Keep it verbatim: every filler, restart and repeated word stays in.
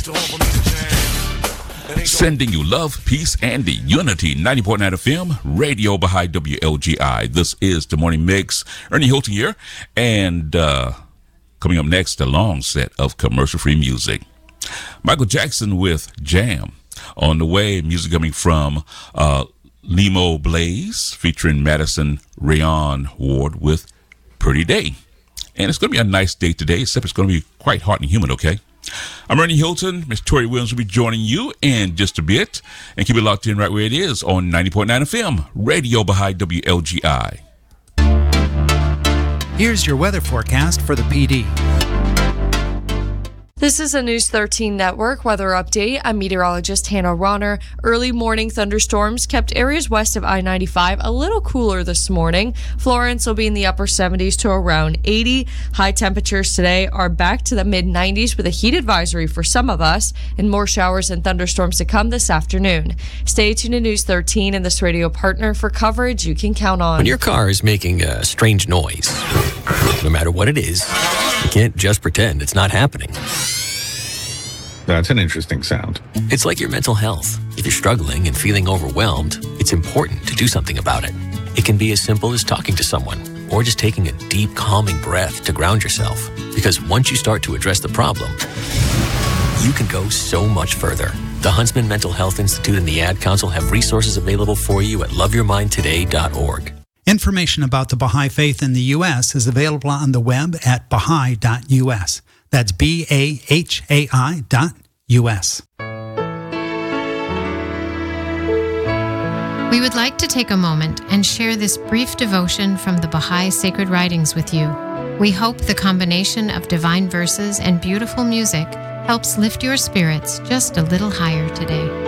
Sending you love, peace, and unity. ninety point nine F M, Radio Baha'i W L G I. This is the Morning Mix. Ernie Hilton here. And uh, coming up next, a long set of commercial-free music. Michael Jackson with Jam. On the way, music coming from uh, Limo Blaze, featuring Madison Rayon Ward with Pretty Day. And it's going to be a nice day today, except it's going to be quite hot and humid, okay? I'm Ernie Hilton. Miss Tori Williams will be joining you in just a bit. And keep it locked in right where it is on ninety point nine F M, Radio Baha'i W L G I. Here's your weather forecast for the P D. This is a News thirteen Network weather update. I'm meteorologist Hannah Ronner. Early morning thunderstorms kept areas west of I ninety-five a little cooler this morning. Florence will be in the upper seventies to around eighty. High temperatures today are back to the mid nineties with a heat advisory for some of us, and more showers and thunderstorms to come this afternoon. Stay tuned to News thirteen and this radio partner for coverage you can count on. When your car is making a strange noise, no matter what it is, you can't just pretend it's not happening. That's an interesting sound. It's like your mental health. If you're struggling and feeling overwhelmed, it's important to do something about it. It can be as simple as talking to someone or just taking a deep, calming breath to ground yourself. Because once you start to address the problem, you can go so much further. The Huntsman Mental Health Institute and the Ad Council have resources available for you at love your mind today dot org. Information about the Baha'i Faith in the U S is available on the web at baha'i dot U S. That's B A H A I dot U S. We would like to take a moment and share this brief devotion from the Baha'i Sacred Writings with you. We hope the combination of divine verses and beautiful music helps lift your spirits just a little higher today.